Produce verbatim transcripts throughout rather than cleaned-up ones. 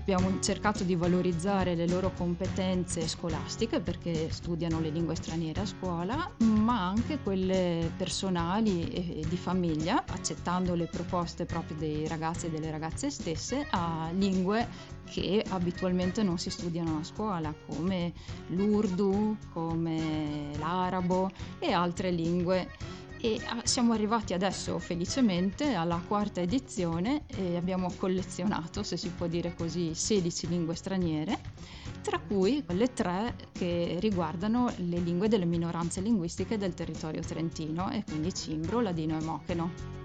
Abbiamo cercato di valorizzare le loro competenze scolastiche perché studiano le lingue straniere a scuola, ma anche quelle personali e di famiglia, accettando le proposte proprio dei ragazzi e delle ragazze stesse a lingue che abitualmente non si studiano a scuola, come l'urdu, come l'arabo e altre lingue. E siamo arrivati adesso felicemente alla quarta edizione e abbiamo collezionato, se si può dire così, sedici lingue straniere, tra cui le tre che riguardano le lingue delle minoranze linguistiche del territorio trentino, e quindi cimbro, ladino e mocheno.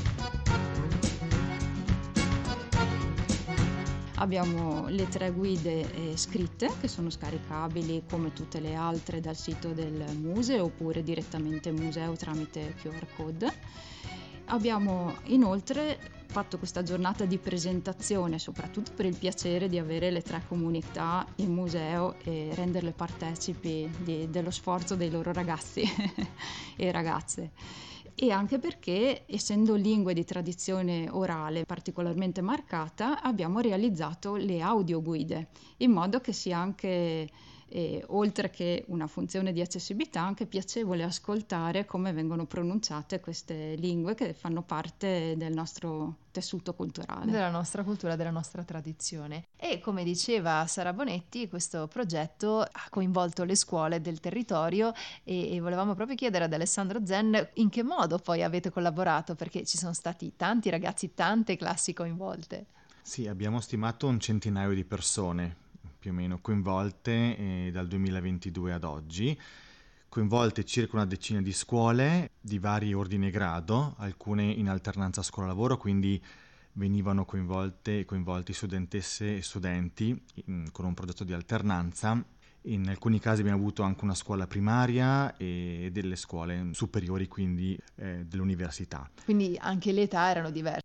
Abbiamo le tre guide eh, scritte, che sono scaricabili come tutte le altre dal sito del museo oppure direttamente museo tramite Q R code. Abbiamo inoltre fatto questa giornata di presentazione soprattutto per il piacere di avere le tre comunità in museo e renderle partecipi di, dello sforzo dei loro ragazzi e ragazze. E anche perché, essendo lingue di tradizione orale particolarmente marcata, abbiamo realizzato le audioguide, in modo che sia anche, eh, oltre che una funzione di accessibilità, anche piacevole ascoltare come vengono pronunciate queste lingue che fanno parte del nostro tessuto culturale. Della nostra cultura, della nostra tradizione. E come diceva Sara Bonetti, questo progetto ha coinvolto le scuole del territorio e, e volevamo proprio chiedere ad Alessandro Zen in che modo poi avete collaborato, perché ci sono stati tanti ragazzi, tante classi coinvolte. Sì, abbiamo stimato un centinaio di persone più o meno coinvolte eh, dal duemilaventidue ad oggi, coinvolte circa una decina di scuole di vari ordini e grado, alcune in alternanza scuola-lavoro, quindi venivano coinvolte e coinvolti studentesse e studenti in, con un progetto di alternanza. In alcuni casi abbiamo avuto anche una scuola primaria e delle scuole superiori, quindi eh, dell'università. Quindi anche le età erano diverse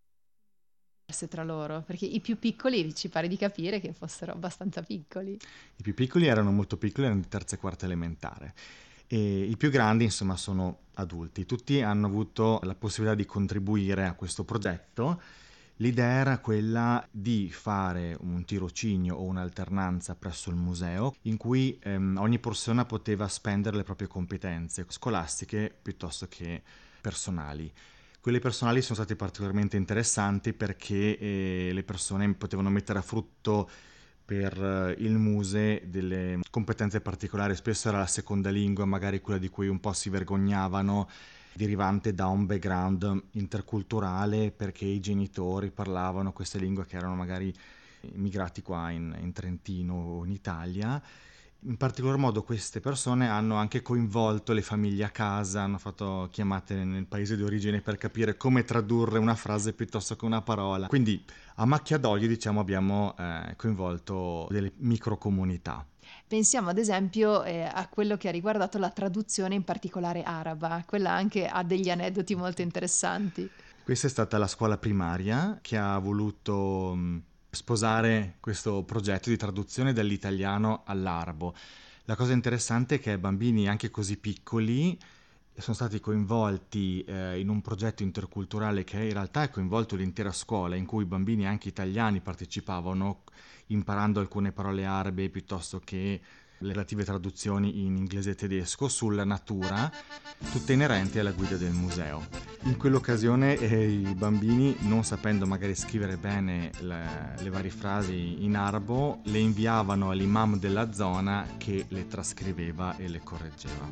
tra loro, perché i più piccoli ci pare di capire che fossero abbastanza piccoli. I più piccoli erano molto piccoli, erano di terza e quarta elementare. E i più grandi, insomma, sono adulti. Tutti hanno avuto la possibilità di contribuire a questo progetto. L'idea era quella di fare un tirocinio o un'alternanza presso il museo in cui ehm, ogni persona poteva spendere le proprie competenze scolastiche piuttosto che personali. Quelle personali sono state particolarmente interessanti perché eh, le persone potevano mettere a frutto per il muse delle competenze particolari, spesso era la seconda lingua, magari quella di cui un po' si vergognavano, derivante da un background interculturale perché i genitori parlavano queste lingue che erano magari immigrati qua in, in Trentino o in Italia. In particolar modo queste persone hanno anche coinvolto le famiglie a casa, hanno fatto chiamate nel paese di origine per capire come tradurre una frase piuttosto che una parola. Quindi a macchia d'olio, diciamo, abbiamo eh, coinvolto delle microcomunità. Pensiamo ad esempio eh, a quello che ha riguardato la traduzione in particolare araba, quella anche ha degli aneddoti molto interessanti. Questa è stata la scuola primaria che ha voluto mh, sposare questo progetto di traduzione dall'italiano all'arabo. La cosa interessante è che bambini anche così piccoli sono stati coinvolti eh, in un progetto interculturale che in realtà ha coinvolto l'intera scuola, in cui bambini anche italiani partecipavano imparando alcune parole arabe piuttosto che le relative traduzioni in inglese e tedesco sulla natura, tutte inerenti alla guida del museo. In quell'occasione eh, i bambini, non sapendo magari scrivere bene le, le varie frasi in arabo, le inviavano all'imam della zona che le trascriveva e le correggeva.